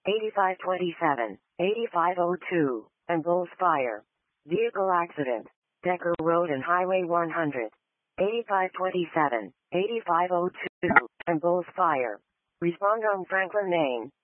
8527, 8502, and Bulls Fire. Vehicle accident. Decker Road and Highway 100. 8527, 8502, and Bulls Fire. Respond on Franklin, Maine.